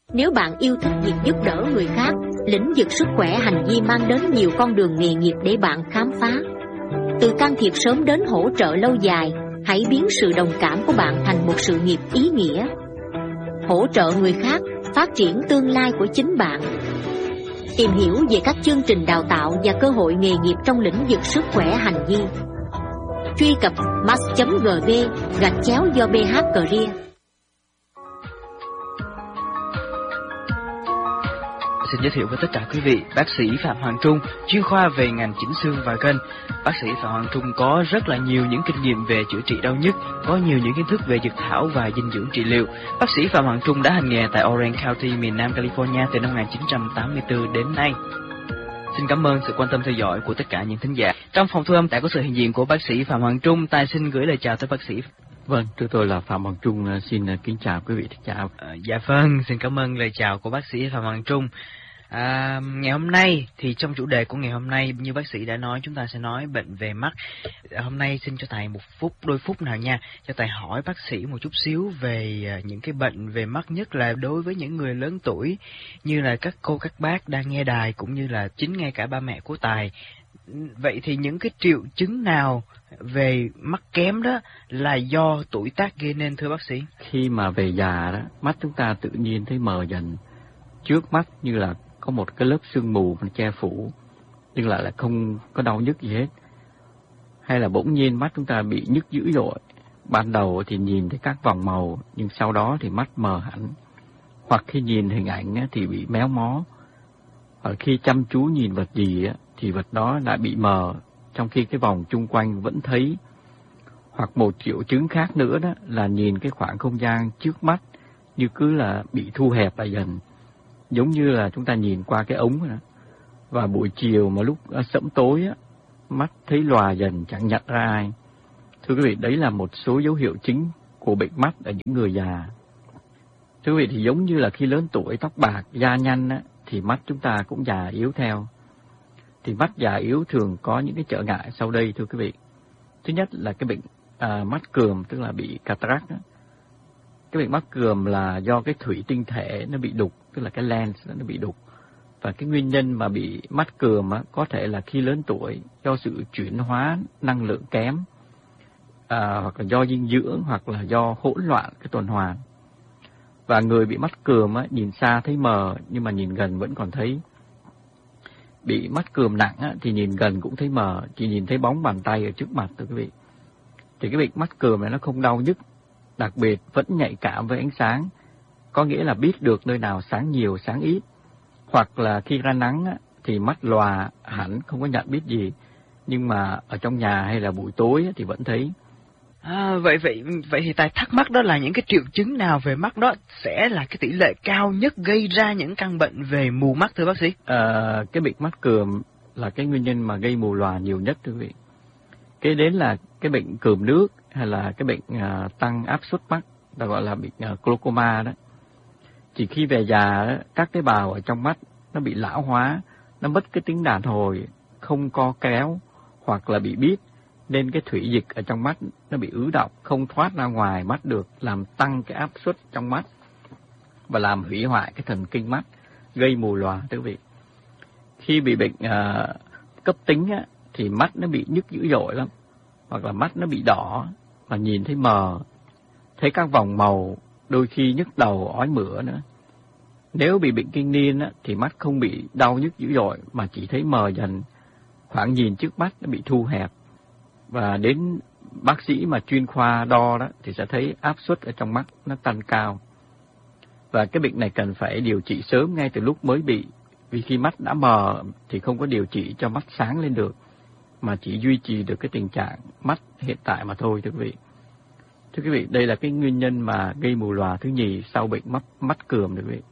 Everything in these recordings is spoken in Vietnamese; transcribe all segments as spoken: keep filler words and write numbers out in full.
Nếu bạn yêu thích việc giúp đỡ người khác, lĩnh vực sức khỏe hành vi mang đến nhiều con đường nghề nghiệp để bạn khám phá. Từ can thiệp sớm đến hỗ trợ lâu dài, hãy biến sự đồng cảm của bạn thành một sự nghiệp ý nghĩa. Hỗ trợ người khác, phát triển tương lai của chính bạn. Tìm hiểu về các chương trình đào tạo và cơ hội nghề nghiệp trong lĩnh vực sức khỏe hành vi. Truy cập mass chấm gv gạch chéo do bê hát Career. Xin giới thiệu với tất cả quý vị, bác sĩ Phạm Hoàng Trung, chuyên khoa về ngành chỉnh xương và gân. Bác sĩ Phạm Hoàng Trung có rất là nhiều những kinh nghiệm về chữa trị đau nhức, có nhiều những kiến thức về dược thảo và dinh dưỡng trị liệu. Bác sĩ Phạm Hoàng Trung đã hành nghề tại Orange County, miền Nam California từ năm một nghìn chín trăm tám mươi tư đến nay. Xin cảm ơn sự quan tâm theo dõi của tất cả những thính giả. Trong phòng thu âm đã có sự hiện diện của bác sĩ Phạm Hoàng Trung. Tài xin gửi lời chào tới bác sĩ. Vâng, thưa tôi là Phạm Hoàng Trung, xin kính chào quý vị thính giả. À, dạ vâng, xin cảm ơn lời chào của bác sĩ Phạm Hoàng Trung. À, ngày hôm nay thì trong chủ đề của ngày hôm nay, như bác sĩ đã nói, chúng ta sẽ nói bệnh về mắt. Hôm nay xin cho thầy một phút, đôi phút nào nha, cho thầy hỏi bác sĩ một chút xíu về những cái bệnh về mắt, nhất là đối với những người lớn tuổi như là các cô các bác đang nghe đài, cũng như là chính ngay cả ba mẹ của Tài. Vậy thì những cái triệu chứng nào về mắt kém đó là do tuổi tác gây nên, thưa bác sĩ? Khi mà về già đó, mắt chúng ta tự nhiên thấy mờ dần, trước mắt như là có một cái lớp sương mùมันche phủ, nhưng lại là không có đau nhức gì hết. Hay là bỗng nhiên mắt chúng ta bị nhức dữ dội, ban đầu thì nhìn thấy các vòng màu, nhưng sau đó thì mắt mờ hẳn. Hoặc khi nhìn hình ảnh thì bị méo mó, hoặc khi chăm chú nhìn vật gì thì vật đó lại bị mờ, trong khi cái vòng chung quanh vẫn thấy. Hoặc một triệu chứng khác nữa đó là nhìn cái khoảng không gian trước mắt như cứ là bị thu hẹp lại dần, giống như là chúng ta nhìn qua cái ống đó. Và buổi chiều mà lúc sẫm tối á, mắt thấy lòa dần chẳng nhận ra ai. Thưa quý vị, đấy là một số dấu hiệu chính của bệnh mắt ở những người già. Thưa quý vị, thì giống như là khi lớn tuổi, tóc bạc, da nhăn á, thì mắt chúng ta cũng già yếu theo. Thì mắt già yếu thường có những cái trở ngại sau đây, thưa quý vị. Thứ nhất là cái bệnh à, mắt cườm, tức là bị cataract á. Cái bệnh mắt cườm là do cái thủy tinh thể nó bị đục, tức là cái lens nó bị đục. Và cái nguyên nhân mà bị mắt cườm á, có thể là khi lớn tuổi do sự chuyển hóa năng lượng kém, à, hoặc là do dinh dưỡng, hoặc là do hỗn loạn cái tuần hoàn. Và người bị mắt cườm á, nhìn xa thấy mờ nhưng mà nhìn gần vẫn còn thấy. Bị mắt cườm nặng á, thì nhìn gần cũng thấy mờ, chỉ nhìn thấy bóng bàn tay ở trước mặt, thưa quý vị. Thì cái bệnh mắt cườm này nó không đau nhức, đặc biệt vẫn nhạy cảm với ánh sáng, có nghĩa là biết được nơi nào sáng nhiều, sáng ít. Hoặc là khi ra nắng á, thì mắt lòa hẳn, không có nhận biết gì, nhưng mà ở trong nhà hay là buổi tối á, thì vẫn thấy. À, vậy vậy vậy thì Tài thắc mắc đó là những cái triệu chứng nào về mắt đó sẽ là cái tỷ lệ cao nhất gây ra những căn bệnh về mù mắt, thưa bác sĩ? À, cái bệnh mắt cườm là cái nguyên nhân mà gây mù lòa nhiều nhất, thưa quý vị. Cái đến là cái bệnh cườm nước, hay là cái bệnh à, tăng áp suất mắt, ta gọi là bệnh à, glaucoma đó. Chỉ khi về già đó, các tế bào ở trong mắt nó bị lão hóa, nó mất cái tính đàn hồi, không co kéo, hoặc là bị bít, nên cái thủy dịch ở trong mắt nó bị ứ đọng, không thoát ra ngoài mắt được, làm tăng cái áp suất trong mắt và làm hủy hoại cái thần kinh mắt, gây mù lòa, thưa quý vị. Khi bị bệnh à, cấp tính á, thì mắt nó bị nhức dữ dội lắm, hoặc là mắt nó bị đỏ và nhìn thấy mờ, thấy các vòng màu, đôi khi nhức đầu, ói mửa nữa. Nếu bị bệnh kinh niên á, thì mắt không bị đau nhức dữ dội mà chỉ thấy mờ dần, khoảng nhìn trước mắt nó bị thu hẹp. Và đến bác sĩ mà chuyên khoa đo đó thì sẽ thấy áp suất ở trong mắt nó tăng cao. Và cái bệnh này cần phải điều trị sớm ngay từ lúc mới bị, vì khi mắt đã mờ thì không có điều trị cho mắt sáng lên được, mà chỉ duy trì được cái tình trạng mắt hiện tại mà thôi, thưa quý vị. Thưa quý vị, đây là cái nguyên nhân mà gây mù lòa thứ nhì sau bệnh mắt mắt cườm, thưa quý vị.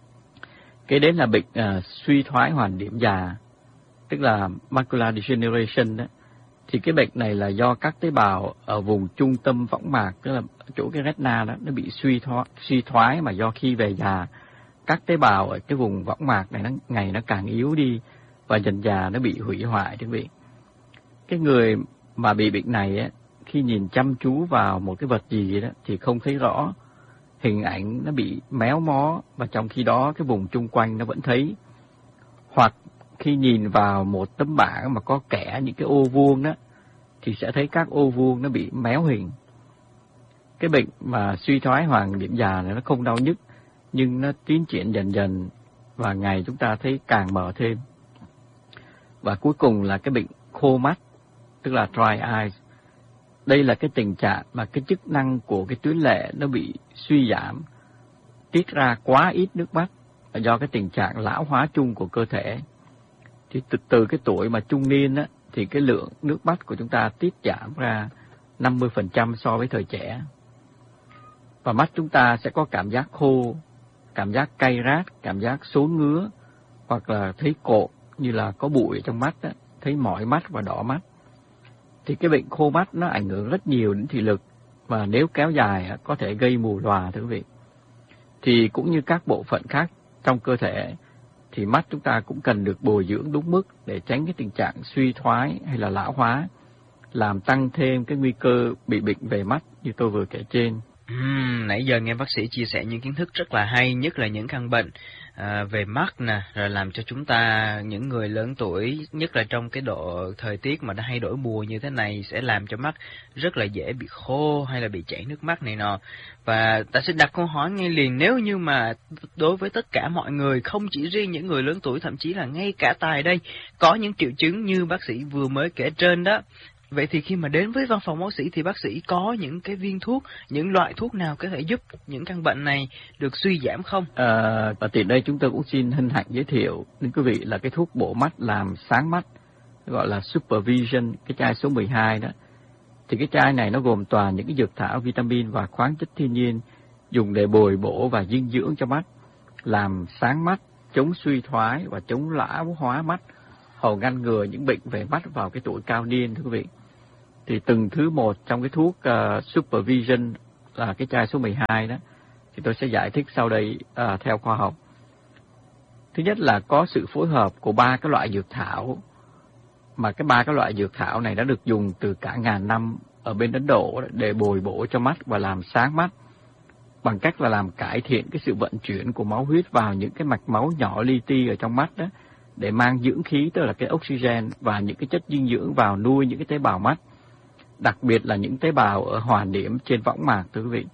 Cái đến là bệnh uh, suy thoái hoàn điểm già, tức là macular degeneration đó. Thì cái bệnh này là do các tế bào ở vùng trung tâm võng mạc, tức là chỗ cái retina đó, nó bị suy thoái, suy thoái mà do khi về già, các tế bào ở cái vùng võng mạc này nó ngày nó càng yếu đi và dần già nó bị hủy hoại, thưa quý vị. Cái người mà bị bệnh này á, khi nhìn chăm chú vào một cái vật gì đó thì không thấy rõ, hình ảnh nó bị méo mó và trong khi đó cái vùng chung quanh nó vẫn thấy. Hoặc khi nhìn vào một tấm bảng mà có kẻ những cái ô vuông đó thì sẽ thấy các ô vuông nó bị méo hình. Cái bệnh mà suy thoái hoàng điểm già này nó không đau nhức nhưng nó tiến triển dần dần và ngày chúng ta thấy càng mờ thêm. Và cuối cùng là cái bệnh khô mắt, tức là dry eyes. Đây là cái tình trạng mà cái chức năng của cái tuyến lệ nó bị suy giảm, tiết ra quá ít nước mắt là do cái tình trạng lão hóa chung của cơ thể. Thì từ, từ cái tuổi mà trung niên á, thì cái lượng nước mắt của chúng ta tiết giảm ra năm mươi phần trăm so với thời trẻ. Và mắt chúng ta sẽ có cảm giác khô, cảm giác cay rát, cảm giác sốn ngứa, hoặc là thấy cộm như là có bụi ở trong mắt á, thấy mỏi mắt và đỏ mắt. Thì cái bệnh khô mắt nó ảnh hưởng rất nhiều đến thị lực và nếu kéo dài có thể gây mù lòa thưa quý vị. Thì cũng như các bộ phận khác trong cơ thể thì mắt chúng ta cũng cần được bồi dưỡng đúng mức để tránh cái tình trạng suy thoái hay là lão hóa, làm tăng thêm cái nguy cơ bị bệnh về mắt như tôi vừa kể trên. Uhm, nãy giờ nghe bác sĩ chia sẻ những kiến thức rất là hay, nhất là những căn bệnh à, về mắt nè, rồi làm cho chúng ta, những người lớn tuổi, nhất là trong cái độ thời tiết mà đã hay đổi mùa như thế này, sẽ làm cho mắt rất là dễ bị khô hay là bị chảy nước mắt này nọ. Và ta sẽ đặt câu hỏi ngay liền, nếu như mà đối với tất cả mọi người, không chỉ riêng những người lớn tuổi, thậm chí là ngay cả Tài đây, có những triệu chứng như bác sĩ vừa mới kể trên đó, vậy thì khi mà đến với văn phòng bác sĩ thì bác sĩ có những cái viên thuốc, những loại thuốc nào có thể giúp những căn bệnh này được suy giảm không? À, và tiện đây chúng tôi cũng xin hân hạnh giới thiệu đến quý vị là cái thuốc bổ mắt làm sáng mắt, gọi là Supervision, cái chai số mười hai đó. Thì cái chai này nó gồm toàn những cái dược thảo, vitamin và khoáng chất thiên nhiên dùng để bồi bổ và dinh dưỡng cho mắt, làm sáng mắt, chống suy thoái và chống lão hóa mắt, hầu ngăn ngừa những bệnh về mắt vào cái tuổi cao niên thưa quý vị. Thì từng thứ một trong cái thuốc uh, Supervision là cái chai số mười hai đó thì tôi sẽ giải thích sau đây uh, theo khoa học. Thứ nhất là có sự phối hợp của ba cái loại dược thảo, mà cái ba cái loại dược thảo này đã được dùng từ cả ngàn năm ở bên Ấn Độ để bồi bổ cho mắt và làm sáng mắt bằng cách là làm cải thiện cái sự vận chuyển của máu huyết vào những cái mạch máu nhỏ li ti ở trong mắt đó, để mang dưỡng khí, tức là cái oxygen và những cái chất dinh dưỡng vào nuôi những cái tế bào mắt, đặc biệt là những tế bào ở hoàn điểm trên võng mạc thưa quý vị.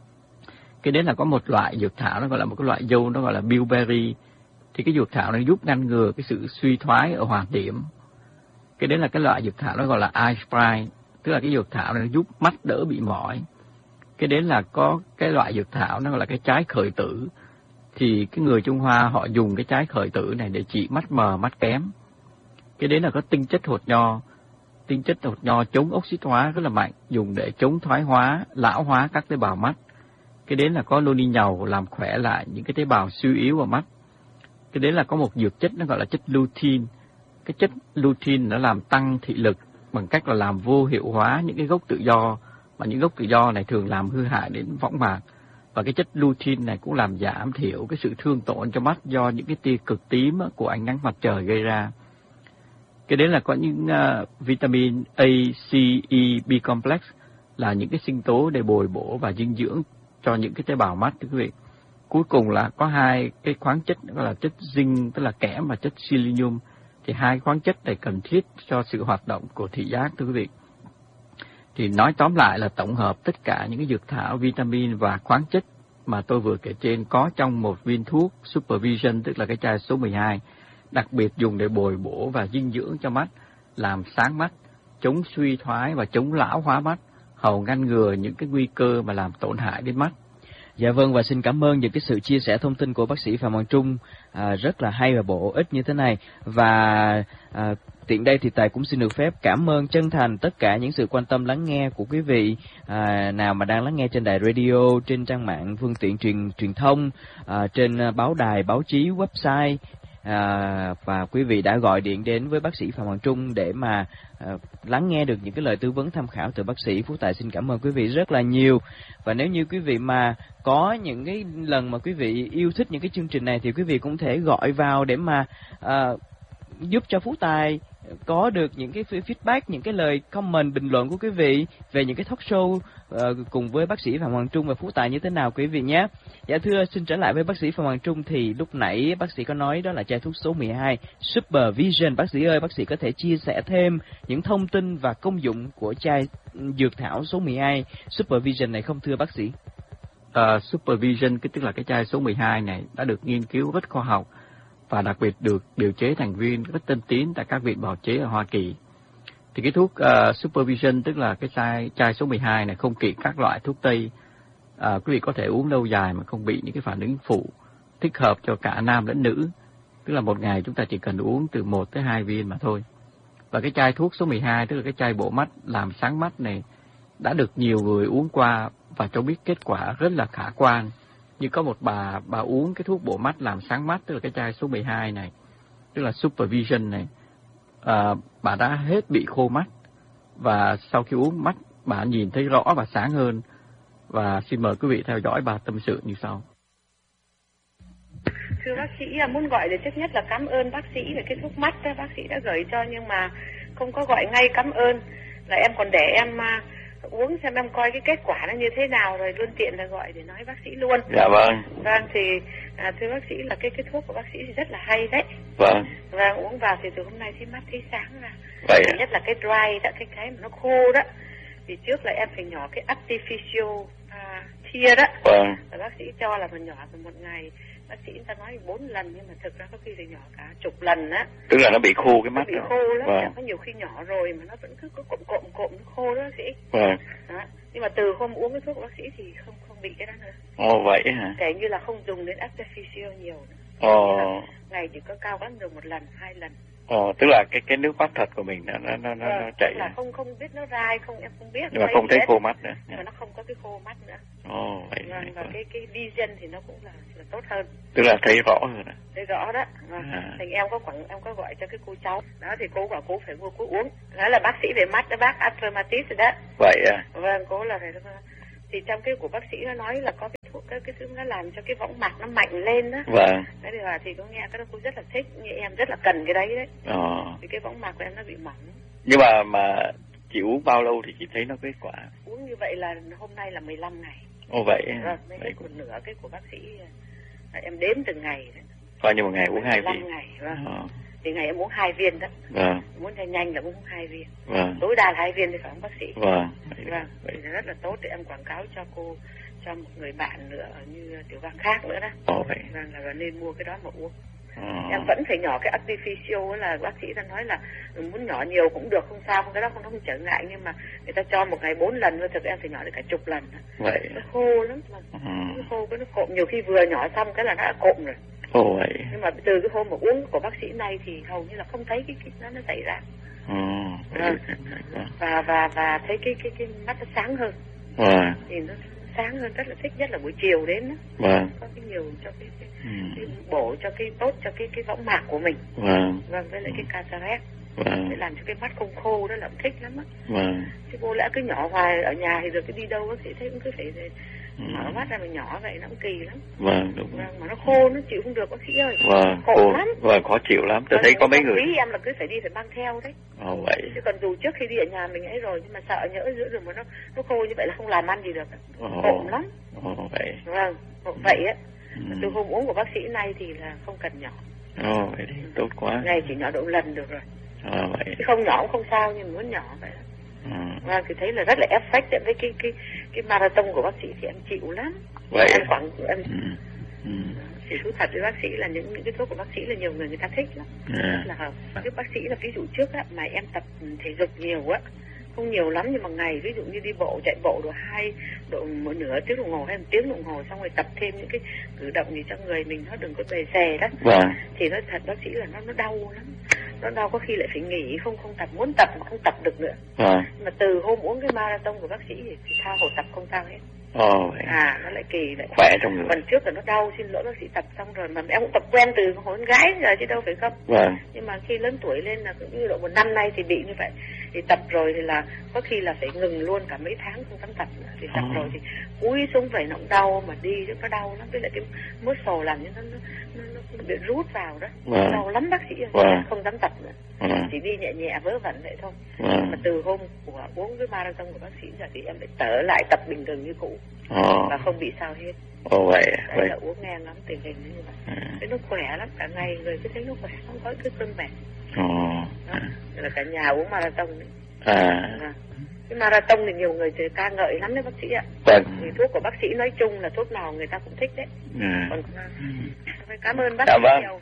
Cái đấy là có một loại dược thảo, nó gọi là một cái loại dâu, nó gọi là bilberry. Thì cái dược thảo này giúp ngăn ngừa cái sự suy thoái ở hoàn điểm. Cái đấy là cái loại dược thảo nó gọi là eye spray, tức là cái dược thảo này giúp mắt đỡ bị mỏi. Cái đấy là có cái loại dược thảo nó gọi là cái trái khởi tử. Thì cái người Trung Hoa họ dùng cái trái khởi tử này để trị mắt mờ, mắt kém. Cái đấy là có tinh chất hột nho. Tinh chất hột nho chống oxit hóa rất là mạnh, dùng để chống thoái hóa, lão hóa các tế bào mắt. Cái đấy là có loni nhàu làm khỏe lại những cái tế bào suy yếu ở mắt. Cái đấy là có một dược chất nó gọi là chất lutein. Cái chất lutein nó làm tăng thị lực bằng cách là làm vô hiệu hóa những cái gốc tự do, mà những gốc tự do này thường làm hư hại đến võng mạc. Và cái chất lutein này cũng làm giảm thiểu cái sự thương tổn cho mắt do những cái tia cực tím của ánh nắng mặt trời gây ra. Cái đấy là có những uh, vitamin A, C, E, B complex là những cái sinh tố để bồi bổ và dinh dưỡng cho những cái tế bào mắt thưa quý vị. Cuối cùng là có hai cái khoáng chất gọi là chất zinc, tức là kẽm, và chất selenium. Thì hai khoáng chất này cần thiết cho sự hoạt động của thị giác thưa quý vị. Thì nói tóm lại là tổng hợp tất cả những cái dược thảo, vitamin và khoáng chất mà tôi vừa kể trên có trong một viên thuốc Supervision, tức là cái chai số mười hai, đặc biệt dùng để bồi bổ và dinh dưỡng cho mắt, làm sáng mắt, chống suy thoái và chống lão hóa mắt, hầu ngăn ngừa những cái nguy cơ mà làm tổn hại đến mắt. Dạ vâng, và xin cảm ơn những cái sự chia sẻ thông tin của bác sĩ Phạm Hoàng Trung à, rất là hay và bổ ích như thế này. Và à, tiện đây thì Tài cũng xin được phép cảm ơn chân thành tất cả những sự quan tâm lắng nghe của quý vị à, nào mà đang lắng nghe trên đài radio, trên trang mạng phương tiện truyền truyền thông, à, trên báo đài, báo chí, website. À, và quý vị đã gọi điện đến với bác sĩ Phạm Hoàng Trung để mà à, lắng nghe được những cái lời tư vấn tham khảo từ bác sĩ. Phú Tài xin cảm ơn quý vị rất là nhiều. Và nếu như quý vị mà có những cái lần mà quý vị yêu thích những cái chương trình này thì quý vị cũng thể gọi vào để mà à, giúp cho Phú Tài có được những cái feedback, những cái lời comment, bình luận của quý vị về những cái talk show uh, cùng với bác sĩ Phạm Hoàng Trung và Phú Tài như thế nào quý vị nhé. Dạ thưa, xin trở lại với bác sĩ Phạm Hoàng Trung, thì lúc nãy bác sĩ có nói đó là chai thuốc số mười hai Supervision. Bác sĩ ơi, bác sĩ có thể chia sẻ thêm những thông tin và công dụng của chai dược thảo số mười hai Supervision này không thưa bác sĩ? Uh, Supervision, cái tức là cái chai số mười hai này đã được nghiên cứu rất khoa học và đặc biệt được điều chế thành viên rất tân tiến tại các viện bào chế ở Hoa Kỳ. Thì cái thuốc uh, Supervision, tức là cái chai, chai số mười hai này không kỵ các loại thuốc tây. Uh, quý vị có thể uống lâu dài mà không bị những cái phản ứng phụ, thích hợp cho cả nam lẫn nữ. Tức là một ngày chúng ta chỉ cần uống từ một tới hai viên mà thôi. Và cái chai thuốc số mười hai, tức là cái chai bộ mắt làm sáng mắt này, đã được nhiều người uống qua và cho biết kết quả rất là khả quan. Như có một bà, bà uống cái thuốc bộ mắt làm sáng mắt, tức là cái chai số mười hai này, tức là Supervision này, à, bà đã hết bị khô mắt, và sau khi uống mắt, bà nhìn thấy rõ và sáng hơn. Và xin mời quý vị theo dõi bà tâm sự như sau. Thưa bác sĩ, muốn gọi để trước nhất là cảm ơn bác sĩ về cái thuốc mắt đó, bác sĩ đã gửi cho, nhưng mà không có gọi ngay cảm ơn, là em còn để em uống xem em coi cái kết quả nó như thế nào, rồi luôn tiện là gọi để nói bác sĩ luôn. Dạ vâng. Vâng, thì à, thưa bác sĩ là cái cái thuốc của bác sĩ thì rất là hay đấy. Vâng. Vâng, uống vào thì từ hôm nay thấy mắt thấy sáng ra. Vậy à? Nhất là cái dry đó, cái cái mà nó khô đó. Thì trước là em phải nhỏ cái artificial à, tear đó. Vâng. Và bác sĩ cho là mình nhỏ từ một ngày, bác sĩ người ta nói bốn lần, nhưng mà thực ra có khi thì nhỏ cả chục lần á. Tức là nó bị khô cái mắt. Nó bị khô lắm, vâng. Có nhiều khi nhỏ rồi mà nó vẫn cứ có cộm cộm cộm nó khô đó bác sĩ. Vâng. Đó. Nhưng mà từ hôm uống cái thuốc của bác sĩ thì không không bị cái đó nữa. Ồ vậy hả? Kể như là không dùng đến artificial nhiều nữa. Ồ. Ngày chỉ có cao lắm được một lần, hai lần. Ồ, tức là cái cái nước mắt thật của mình nó nó nó, ờ, nó chảy. Là không không biết nó dai không, em không biết. Nhưng mà không thấy khô mắt nữa. Nhưng mà nó không có cái khô mắt nữa. Ồ vậy. Vâng, và cái cái vision thì nó cũng là là tốt hơn. Tức là thấy rõ hơn à? Thấy rõ đó. Vâng. À. Thành em có quẳng, em có gọi cho cái cô cháu đó, thì cô bảo cô phải mua cô uống. Đó là bác sĩ về mắt đó, bác Atromatis rồi đó. Vậy à? Vâng, cô là phải. Thì trong cái của bác sĩ nó nói là có cái thuốc, cái cái thứ nó làm cho cái võng mạc nó mạnh lên đó. Vâng. Đấy thì là thì có nghe cái đó cô rất là thích, như em rất là cần cái đấy đấy. Ờ. Thì cái võng mạc của em nó bị mỏng. Nhưng mà mà chị uống bao lâu thì chị thấy nó kết quả? Uống như vậy là hôm nay là mười lăm ngày. Ồ vậy. Vâng, mấy cái của nửa cái của bác sĩ là em đếm từng ngày đấy. Coi như một ngày uống hai viên. mười lăm ngày, vâng. Ờ. Thì ngày em uống hai viên đó. Vâng. Muốn cho nhanh là uống hai viên. Vâng. Tối đa là hai viên thì phải không bác sĩ? Vâng. Vâng. Vậy thì rất là tốt để em quảng cáo cho cô, cho một người bạn nữa như Tiểu Vang khác nữa đó. Ồ vậy. Vâng, là nên mua cái đó mà uống. Ờ. Em vẫn phải nhỏ cái artificial, là bác sĩ ta nói là muốn nhỏ nhiều cũng được, không sao, cái đó không nó không trở ngại, nhưng mà người ta cho một ngày bốn lần thôi, thực em phải nhỏ đến cả chục lần. Vậy. Nó khô lắm mà. Ừ. Nó khô cái nó cộm, nhiều khi vừa nhỏ xong cái là nó đã cộm rồi. Ồ vậy. Nhưng mà từ cái hôm mà uống của bác sĩ này thì hầu như là không thấy cái, cái nó nó xảy ra. Ừ. Vâng. Và và và thấy cái cái cái mắt nó sáng hơn. Vâng. Thì nó sáng hơn, rất là thích, nhất là buổi chiều đến đó. Vâng. Có cái nhiều cho cái, cái, ừ. cái bổ cho cái tốt cho cái cái võng mạc của mình. Vâng. Vâng, với lại cái cataract. Vâng. Để làm cho cái mắt không khô, đó là cũng thích lắm á. Vâng. Chứ cô lẽ cứ nhỏ hoài ở nhà thì được, cái đi đâu bác sĩ thấy cũng cứ phải ừ. mở mắt ra mà nhỏ vậy, nó cũng kỳ lắm. Vâng, đúng. Vâng, mà nó khô, nó chịu không được bác sĩ ơi. Vâng, khổ khô lắm. Vâng, khó chịu lắm. Tôi thấy có mấy người. Quý em là cứ phải đi phải mang theo đấy. Ồ vậy. Chứ còn dù trước khi đi ở nhà mình ấy rồi, nhưng mà sợ nhỡ giữa đường mà nó nó khô như vậy là không làm ăn gì được. Khổ lắm. Ồ vậy. Vâng, vậy á. Ừ. Từ hôm uống của bác sĩ này thì là không cần nhỏ. Ồ vậy thì tốt quá. Ngày chỉ nhỏ độ lần được rồi. Ờ vậy. Chứ không nhỏ cũng không sao, nhưng muốn nhỏ vậy. Ừ. Vâng, thì thấy là rất là effect với cái cái cái marathon của bác sĩ thì em chịu lắm. Vậy em khoảng em ừ. Ừ. thì thú thật với bác sĩ là những những cái thuốc của bác sĩ là nhiều người người ta thích lắm. À. Rất là hợp. Trước bác sĩ là ví dụ trước á mà em tập thể dục nhiều á, không nhiều lắm nhưng mà ngày ví dụ như đi bộ, chạy bộ độ hai độ một nửa tiếng đồng hồ hay một tiếng đồng hồ, xong rồi tập thêm những cái cử động gì cho người mình nó đừng có bề xè đó. Vâng. Thì nó thật bác sĩ là nó nó đau lắm. Nó đau có khi lại phải nghỉ, không không tập, muốn tập mà không tập được nữa. Vâng. Mà từ hôm uống cái marathon của bác sĩ thì tha hồ tập không sao hết. Ồ vậy. À, nó lại kỳ lại. Khỏe trong người. Còn trước là nó đau, xin lỗi bác sĩ, tập xong rồi mà em cũng tập quen từ hồi con gái giờ chứ đâu phải không. Vâng. Nhưng mà khi lớn tuổi lên là cũng như độ một năm nay thì bị như vậy. Thì tập rồi thì là có khi là phải ngừng luôn cả mấy tháng không dám tập nữa. Thì tập oh. rồi thì cúi xuống vậy nó cũng đau, mà đi nó đau lắm, với lại cái muscle làm như nó nó, nó, nó bị rút vào đó, vâng. đau lắm bác sĩ, vâng. không dám tập nữa, vâng. chỉ đi nhẹ nhẹ vớ vẩn vậy thôi. Vâng. Mà từ hôm của uống cái marathon của bác sĩ giờ thì em lại trở lại tập bình thường như cũ, Ồ. và không bị sao hết. Ồ vậy, Đấy vậy. là uống ngang lắm, tình hình như vậy. À. Thế nó khỏe lắm, cả ngày người cứ thấy nó khỏe, không có cái cơn mệt. Ồ. Đó, là cả nhà uống marathon đấy. À. À. Cái marathon thì nhiều người thì ca ngợi lắm đấy bác sĩ ạ. Vâng. Thì thuốc của bác sĩ nói chung là thuốc nào người ta cũng thích đấy. À. Còn phải cảm ơn bác Dạ sĩ vâng. nhiều.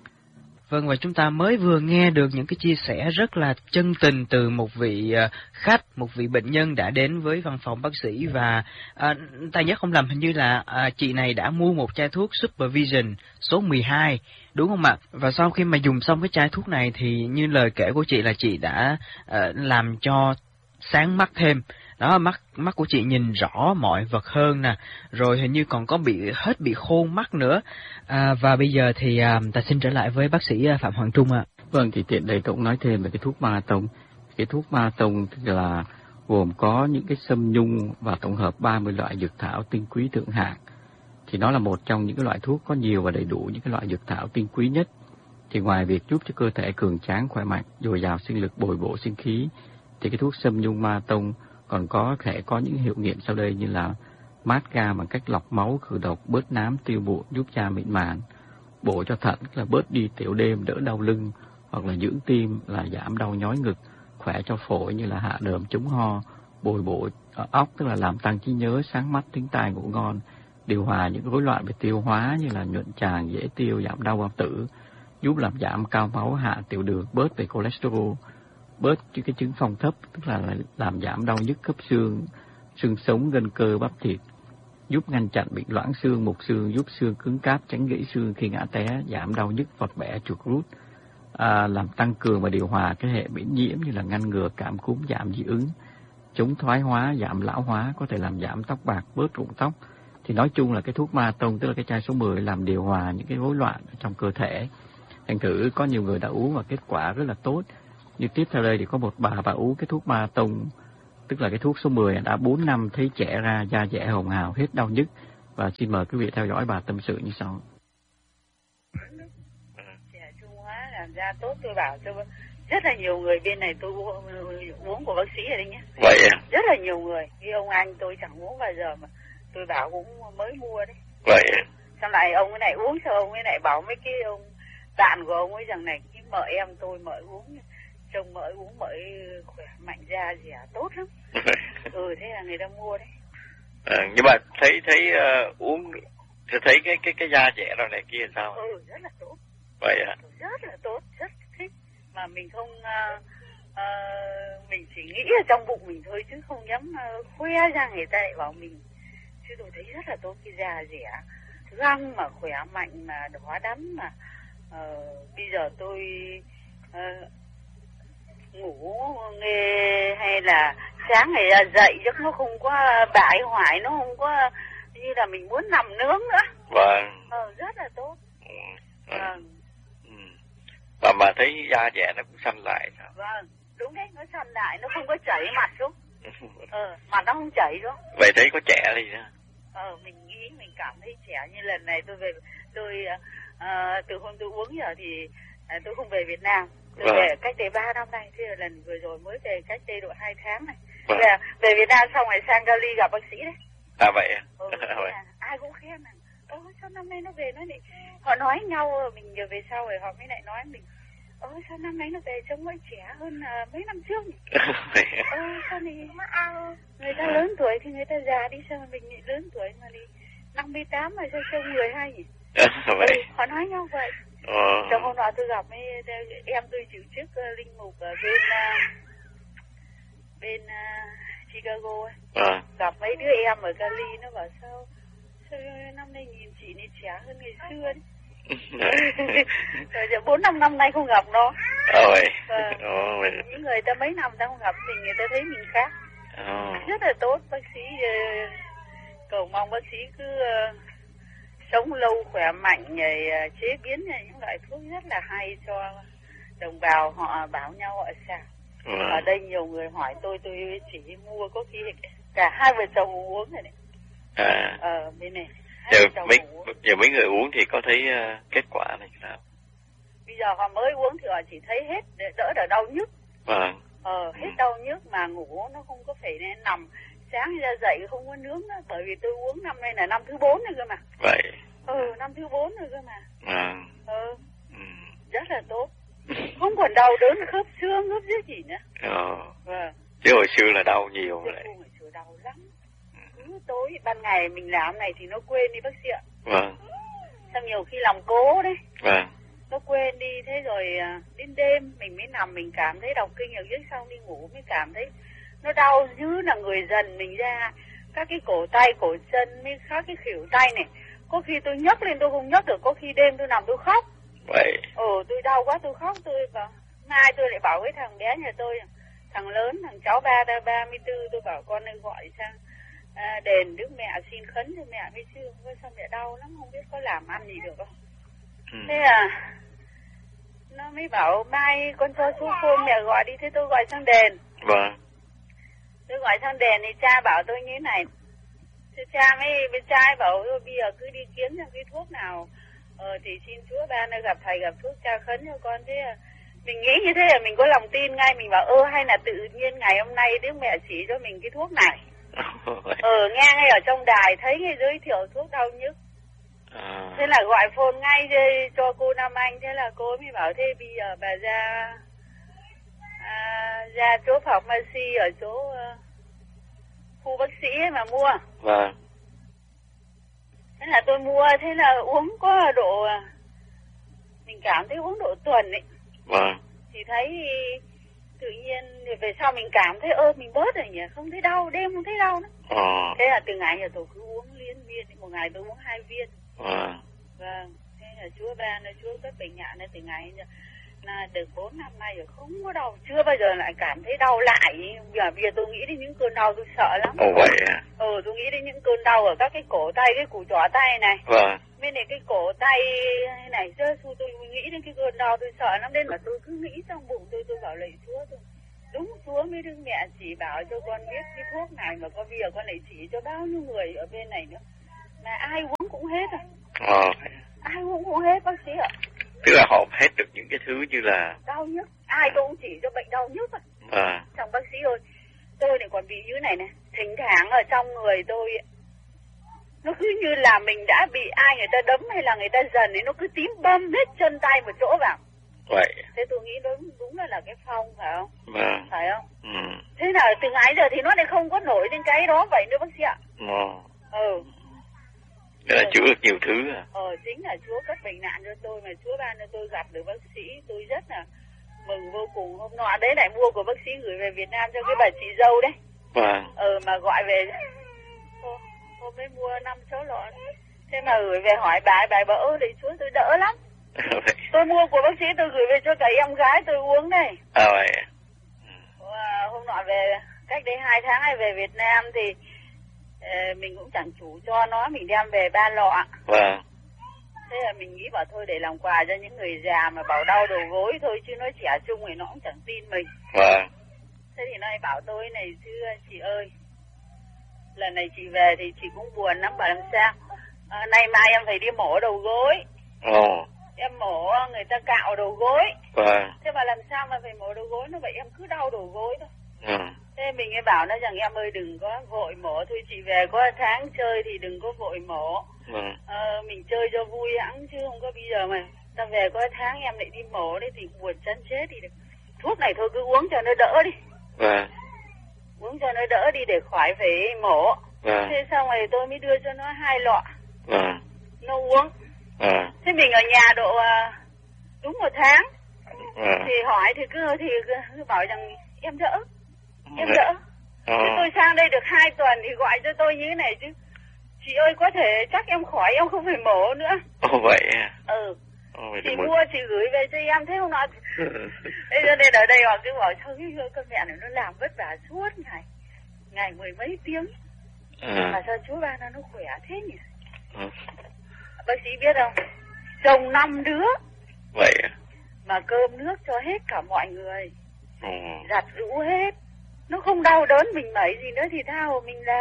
Vâng, và chúng ta mới vừa nghe được những cái chia sẻ rất là chân tình từ một vị khách, một vị bệnh nhân đã đến với văn phòng bác sĩ, và à, ta nhớ không lầm hình như là à, chị này đã mua một chai thuốc Supervision số mười hai, đúng không ạ? Và sau khi mà dùng xong cái chai thuốc này thì như lời kể của chị là chị đã à, làm cho sáng mắt thêm. Đó, mắt mắt của chị nhìn rõ mọi vật hơn nè, rồi hình như còn có bị hết bị khô mắt nữa. À, và bây giờ thì à, ta xin trở lại với bác sĩ Phạm Hoàng Trung ạ. Vâng, thì tiện đây tôi cũng nói thêm về cái thuốc marathon. Cái thuốc marathon thì là gồm có những cái sâm nhung và tổng hợp ba mươi loại dược thảo tinh quý thượng hạng. Thì nó là một trong những cái loại thuốc có nhiều và đầy đủ những cái loại dược thảo tinh quý nhất. Thì ngoài việc giúp cho cơ thể cường tráng khỏe mạnh, dồi dào sinh lực, bồi bổ sinh khí, thì cái thuốc sâm nhung marathon còn có thể có những hiệu nghiệm sau đây như là mát ga bằng cách lọc máu, khử độc, bớt nám, tiêu bụi, giúp da mịn màng, bổ cho thận, tức là bớt đi tiểu đêm, đỡ đau lưng, hoặc là dưỡng tim là giảm đau nhói ngực, khỏe cho phổi như là hạ đờm, chống ho, bồi bổ óc, tức là làm tăng trí nhớ, sáng mắt, thính tai, ngủ ngon, điều hòa những rối loạn về tiêu hóa như là nhuận tràng, dễ tiêu, giảm đau bao tử, giúp làm giảm cao máu, hạ tiểu đường, bớt về cholesterol, bớt những cái chứng phong thấp, tức là làm giảm đau nhức khớp xương, xương sống, gân cơ, bắp thịt, giúp ngăn chặn bị loãng xương, mục xương, giúp xương cứng cáp, tránh gãy xương khi ngã té, giảm đau nhức, vọt bẻ, chuột rút, à, làm tăng cường và điều hòa cái hệ miễn nhiễm như là ngăn ngừa cảm cúm, giảm dị ứng, chống thoái hóa, giảm lão hóa, có thể làm giảm tóc bạc, bớt rụng tóc. Thì nói chung là cái thuốc marathon, tức là cái chai số mười, làm điều hòa những cái rối loạn trong cơ thể. Thành thử có nhiều người đã uống và kết quả rất là tốt. Như tiếp theo đây thì có một bà bà uống cái thuốc marathon, tức là cái thuốc số mười, đã bốn năm thấy trẻ ra, da dẻ hồng hào, hết đau nhức. Và xin mời quý vị theo dõi bà tâm sự như sau. Trẻ trung hóa làm da tốt, tôi bảo cho rất là nhiều người bên này tôi uống, uống của bác sĩ ở đây nhé. Vậy à? Rất là nhiều người, như ông anh tôi chẳng uống bao giờ mà tôi bảo cũng mới mua đấy. Vậy à? Xong lại ông ấy này uống, sao ông ấy lại bảo mấy cái ông bạn của ông ấy rằng này, cái mợ em tôi mợ uống, chồng mợ uống mợ khỏe mạnh, da dẻ tốt lắm. Ừ, thế là người ta mua đấy. À, nhưng mà thấy thấy uh, uống thì thấy cái cái cái da dẻ rồi này kia sao? Ừ, rất là tốt. Vậy à? Rất là tốt, rất thích. Mà mình không uh, uh, mình chỉ nghĩ ở trong bụng mình thôi chứ không dám uh, khoe ra người ta lại bảo mình. Chứ tôi thấy rất là tốt, cái da dẻ, răng mà khỏe mạnh mà đỏ đắm mà. Uh, bây giờ tôi uh, ngủ nghe hay là sáng ngày ra dậy giấc nó không có bại hoại, nó không có như là mình muốn nằm nướng nữa. Vâng. Ờ, rất là tốt. Ừ. Vâng. Ừ. Và mà thấy da dẻ nó cũng xanh lại sao? Vâng, đúng đấy, nó xanh lại, nó không có chảy mặt xuống. Ờ, mặt nó không chảy xuống. Vậy thấy có trẻ gì nữa? Ờ, mình nghĩ mình cảm thấy trẻ. Như lần này tôi về, tôi uh, từ hôm tôi uống giờ thì uh, tôi không về Việt Nam. Tôi vâng. về cách đây ba năm nay, thế là lần vừa rồi mới về cách đây độ hai tháng này. Vâng. Về, về Việt Nam xong rồi sang Cali gặp bác sĩ đấy. À vậy à? Ừ, là, ai cũng khen rằng, ơ sao năm nay nó về nó lại, họ nói nhau, mình giờ về sau rồi họ mới lại nói mình, ơ sao năm nay nó về trông mới trẻ hơn uh, mấy năm trước nhỉ? Ơ sao này, người ta lớn tuổi thì người ta già đi, sao mà mình lại lớn tuổi mà đi năm mươi tám mà sao trông mười hai nhỉ? Ừ, họ nói nhau vậy. Ờ. Trong hôm nọ tôi gặp mấy em tôi chịu chức uh, linh mục ở bên uh, bên uh, Chicago ấy. À. Gặp mấy đứa em ở Cali, nó bảo sao, sao năm nay nhìn chị này trẻ hơn ngày xưa đấy. Rồi bốn năm năm nay không gặp nó. Ôi. À, Ôi. những người ta mấy năm ta không gặp mình, người ta thấy mình khác. Ôi. Rất là tốt. Bác sĩ uh, cầu mong bác sĩ cứ uh, sống lâu khỏe mạnh, rồi uh, chế biến những loại thuốc rất là hay cho đồng bào họ bảo nhau họ sao. Wow. Ở đây nhiều người hỏi tôi, tôi chỉ mua có khi cả hai vợ chồng uống rồi đấy. À. Ờ, bên này. Giờ mấy, giờ mấy người uống thì có thấy uh, kết quả này sao? Bây giờ họ mới uống thì họ chỉ thấy hết, đỡ đỡ đau nhức. Vâng. Ờ, hết đau nhức mà ngủ nó không có phải nên nằm. Sáng ra dậy không có nướng nữa, bởi vì tôi uống năm nay là năm thứ bốn rồi cơ mà. Vậy. Ừ, năm thứ bốn rồi cơ mà. À. Ừ. Ừ. Rất là tốt. Không còn đau đớn khớp xương, khớp dưới gì nữa. Ờ. Vâng. Chứ hồi xưa là đau nhiều vậy. Hồi xưa đau lắm. Cứ tối, ban ngày mình làm này thì nó quên đi bác sĩ ạ. Vâng. Xong nhiều khi làm cố đấy. Vâng. Nó quên đi, thế rồi đến đêm mình mới nằm mình cảm thấy đọc kinh ở dưới, xong đi ngủ mới cảm thấy nó đau dữ là người dần mình ra. Các cái cổ tay, cổ chân, mới các cái khuỷu tay này. Có khi tôi nhấc lên tôi không nhấc được, có khi đêm tôi nằm tôi khóc. Vậy. Ồ, tôi đau quá tôi khóc, tôi bảo, mai tôi lại bảo với thằng bé nhà tôi, thằng lớn, thằng cháu ba, ba mươi tư, tôi bảo con ơi gọi sang à, đền Đức Mẹ xin khấn cho mẹ mới chứ, sao mẹ đau lắm, không biết có làm ăn gì được không. Ừ. Thế à, nó mới bảo mai con cho số phone mẹ gọi đi, thế tôi gọi sang đền. Vâng. Tôi gọi sang đền thì cha bảo tôi như thế này. Thế cha mới, bên cha ấy bảo bây giờ cứ đi kiếm ra cái thuốc nào. Ờ thì xin Chúa ban nơi gặp thầy gặp thuốc cha khấn cho con. Thế à, mình nghĩ như thế là mình có lòng tin ngay, mình bảo ơ hay là tự nhiên ngày hôm nay Đức Mẹ chỉ cho mình cái thuốc này. Ờ nghe ngay ở trong đài thấy ngay giới thiệu thuốc đau nhức. À. Thế là gọi phone ngay cho cô Nam Anh, thế là cô mới bảo thế bây giờ bà ra à, ra chỗ phòng Mercy ở chỗ uh, khu bác sĩ ấy mà mua. Vâng. Thế là tôi mua, thế là uống có độ, mình cảm thấy uống độ tuần ấy. Vâng. Thì thấy tự nhiên về sau mình cảm thấy ơ mình bớt rồi nhỉ, không thấy đau, đêm không thấy đau nữa. Ờ. Thế là từ ngày giờ tôi cứ uống liên viên, một ngày tôi uống hai viên. Vâng. Vâng, thế là Chúa ban, Chúa cấp bệnh nhạn từ ngày giờ là được bốn năm nay rồi không có đau, chưa bao giờ lại cảm thấy đau lại. Giờ bây giờ tôi nghĩ đến những cơn đau tôi sợ lắm. Ồ vậy à? Ừ, tôi nghĩ đến những cơn đau ở các cái cổ tay, cái củ trỏ tay này. Vâng. Bên này cái cổ tay này, chứ tôi nghĩ đến cái cơn đau tôi sợ lắm, nên mà tôi cứ nghĩ trong bụng tôi, tôi bảo lạy Chúa tôi. Đúng Chúa mới Đức Mẹ chỉ bảo cho con biết cái thuốc này, mà con bây giờ con lại chỉ cho bao nhiêu người ở bên này nữa. Mà ai uống cũng hết à? Ờ. Ai uống cũng hết bác sĩ ạ. Tức là họ hết được những cái thứ như là đau nhức, ai tôi cũng chỉ cho bệnh đau nhức à. À. Trong bác sĩ ơi, tôi này còn bị như này này, thỉnh thoảng ở trong người tôi nó cứ như là mình đã bị ai người ta đấm hay là người ta dần ấy, nó cứ tím bầm hết chân tay một chỗ vào. Vậy. Thế tôi nghĩ đúng đúng là là cái phong phải không? Vâng. Phải không? Ừ. Thế là từ ngày giờ thì nó lại không có nổi lên cái đó vậy nữa bác sĩ ạ. Ờ. Ừ. Để là chữa được nhiều thứ à? Ờ, chính là Chúa cấp bệnh nạn cho tôi, mà Chúa ban cho tôi gặp được bác sĩ, tôi rất là mừng vô cùng. Hôm nọ đấy lại mua của bác sĩ gửi về Việt Nam cho cái bà chị dâu đấy. Vâng. Ờ, mà gọi về, hôm, hôm mới mua năm sáu lọ, thế mà gửi về hỏi bà, bà bảo ơ đấy Chúa tôi đỡ lắm. Tôi mua của bác sĩ tôi gửi về cho cả em gái tôi uống đây. À vậy. À, hôm nọ về, cách đây hai tháng này về Việt Nam thì mình cũng chẳng chủ cho nó, mình đem về ba lọ. Vâng. Thế là mình nghĩ bảo thôi để làm quà cho những người già mà bảo đau đầu gối thôi, chứ nói trẻ trung thì nó cũng chẳng tin mình. Vâng. Thế thì nó bảo tôi này chứ chị ơi, lần này chị về thì chị cũng buồn lắm, bảo làm sao à, nay mai em phải đi mổ đầu gối. Ồ. Em mổ người ta cạo đầu gối. Vâng. Thế mà làm sao mà phải mổ đầu gối nó vậy, em cứ đau đầu gối thôi. Ừ. Thế mình ấy bảo nó rằng em ơi đừng có vội mổ, thôi chị về có tháng chơi thì đừng có vội mổ. Ừ. Ờ, mình chơi cho vui hẵng chứ không có bây giờ mà ta về có tháng em lại đi mổ đấy thì buồn chân chết đi được. Thuốc này thôi cứ uống cho nó đỡ đi. Vâng. Uống cho nó đỡ đi để khỏi phải mổ. Vâng. Thế xong rồi tôi mới đưa cho nó hai lọ. Vâng. Nó uống. Vâng. Thế mình ở nhà độ đúng một tháng. Vâng. Thì hỏi thì cứ thì cứ bảo rằng em đỡ. Em đỡ. À. Thế tôi sang đây được hai tuần thì gọi cho tôi như thế này chứ. Chị ơi có thể chắc em khỏi, em không phải mổ nữa. Ồ vậy à? Ừ. Ồ, chị mua muốn... chị gửi về cho em, thế không nói. Thế cho nên ở đây họ cứ bảo sao cái con mẹ này nó làm vất vả suốt ngày. Ngày mười mấy tiếng. À. Mà sao chú ba nó khỏe thế nhỉ? À. Bác sĩ biết không? Chồng năm đứa. Vậy à? Mà cơm nước cho hết cả mọi người. Ừ. Giặt rũ hết. Nó không đau đớn mình mẩy gì nữa thì thao mình làm.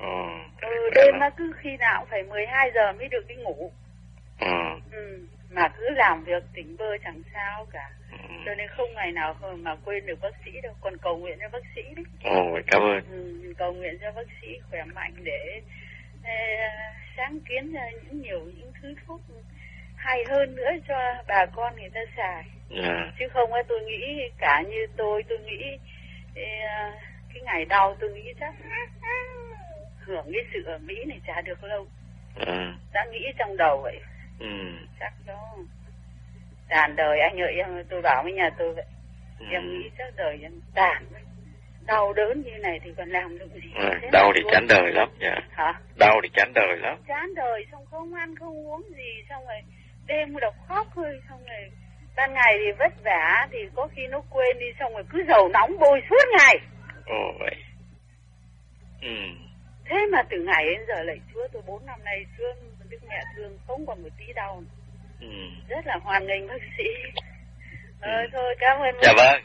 Ừ. Ừ, đêm nó cứ khi nào cũng phải mười hai giờ mới được đi ngủ. Ừ. Ừ. Mà cứ làm việc tỉnh bơ chẳng sao cả. Ừ. Cho nên không ngày nào mà quên được bác sĩ đâu. Còn cầu nguyện cho bác sĩ đấy. Ồ, cảm ơn. Ừ, cầu nguyện cho bác sĩ khỏe mạnh để eh, sáng kiến ra những nhiều những thứ thuốc hay hơn nữa cho bà con người ta xài. Yeah. Chứ không ấy, tôi nghĩ cả như tôi, tôi nghĩ eh, cái ngày đau tôi nghĩ chắc hưởng cái sự ở Mỹ này chả được lâu. À. Đã nghĩ trong đầu vậy. Ừ. Chắc đó tàn đời anh ơi, em tôi bảo với nhà tôi vậy. Ừ. Em nghĩ chắc đời em tàn, đau đớn như này thì còn làm được gì. À, đau thì chán đời lắm. Yeah. Hả? Đau thì chán đời lắm. Chán đời, xong không ăn không uống gì, xong rồi đêm đọc khóc thôi, xong rồi ban ngày thì vất vả thì có khi nó quên đi, xong rồi cứ dầu nóng bôi suốt ngày. Ồ vậy. Ừ. Thế mà từ ngày đến giờ lạy Chúa, tôi bốn năm nay thương Đức Mẹ thương không còn một tí đau. Ừ. Rất là hoan nghênh bác sĩ. Ừ. Ờ, thôi cảm ơn. Dạ vâng.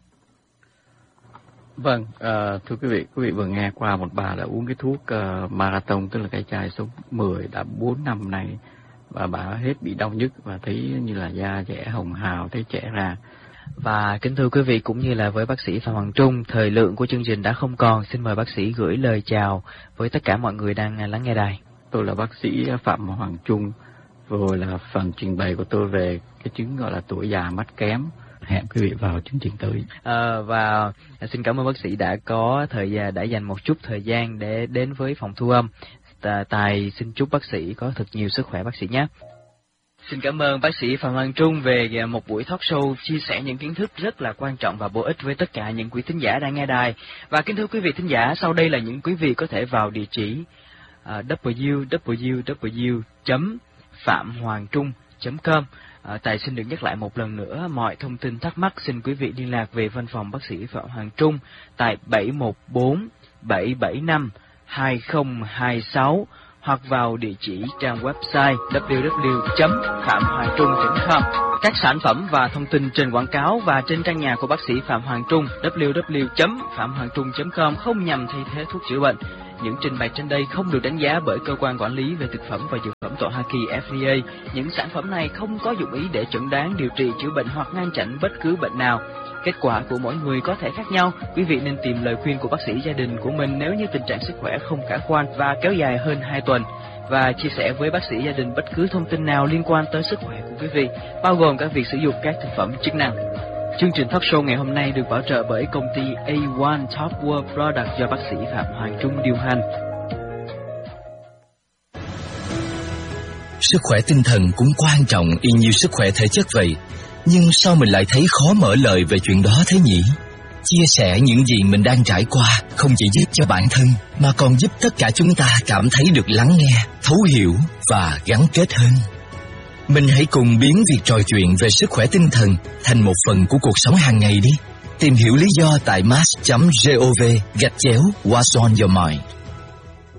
Vâng, uh, thưa quý vị, quý vị vừa nghe qua một bà đã uống cái thuốc uh, marathon, tức là cái chai số mười đã bốn năm nay, và bà hết bị đau nhức và thấy như là da dẻ hồng hào, thấy trẻ ra. Và kính thưa quý vị, cũng như là với bác sĩ Phạm Hoàng Trung, thời lượng của chương trình đã không còn. Xin mời bác sĩ gửi lời chào với tất cả mọi người đang lắng nghe đài. Tôi là bác sĩ Phạm Hoàng Trung, vừa là phần trình bày của tôi về cái chứng gọi là tuổi già mắt kém. Hẹn quý vị vào chương trình tới. À, và xin cảm ơn bác sĩ đã có thời gian, đã dành một chút thời gian để đến với phòng thu âm. Tài xin chúc bác sĩ có thật nhiều sức khỏe bác sĩ nhé. Xin cảm ơn bác sĩ Phạm Hoàng Trung về một buổi talk show chia sẻ những kiến thức rất là quan trọng và bổ ích với tất cả những quý thính giả đang nghe đài. Và kính thưa quý vị thính giả, sau đây là những quý vị có thể vào địa chỉ uh, w w w chấm phạm hoàng trung chấm com. À, Tài xin được nhắc lại một lần nữa, mọi thông tin thắc mắc xin quý vị liên lạc về văn phòng bác sĩ Phạm Hoàng Trung tại bảy một bốn bảy bảy năm hai không hai sáu hoặc vào địa chỉ trang website w w w chấm phạm hoàng trung chấm com. Các sản phẩm và thông tin trên quảng cáo và trên trang nhà của bác sĩ Phạm Hoàng Trung w w w chấm phạm hoàng trung chấm com không nhằm thay thế thuốc chữa bệnh. Những trình bày trên đây không được đánh giá bởi cơ quan quản lý về thực phẩm và dược phẩm tại Hoa Kỳ F D A. Những sản phẩm này không có dụng ý để chẩn đoán, điều trị, chữa bệnh hoặc ngăn chặn bất cứ bệnh nào. Kết quả của mỗi người có thể khác nhau. Quý vị nên tìm lời khuyên của bác sĩ gia đình của mình nếu như tình trạng sức khỏe không khả quan và kéo dài hơn hai tuần. Và chia sẻ với bác sĩ gia đình bất cứ thông tin nào liên quan tới sức khỏe của quý vị, bao gồm cả việc sử dụng các thực phẩm chức năng. Chương trình talk show ngày hôm nay được bảo trợ bởi công ty A một Top World Product do bác sĩ Phạm Hoàng Trung điều hành. Sức khỏe tinh thần cũng quan trọng y như sức khỏe thể chất vậy. Nhưng sao mình lại thấy khó mở lời về chuyện đó thế nhỉ? Chia sẻ những gì mình đang trải qua không chỉ giúp cho bản thân mà còn giúp tất cả chúng ta cảm thấy được lắng nghe, thấu hiểu và gắn kết hơn. Mình hãy cùng biến việc trò chuyện về sức khỏe tinh thần thành một phần của cuộc sống hàng ngày đi. Tìm hiểu lý do tại mass chấm gov gạch chéo What's on your mind.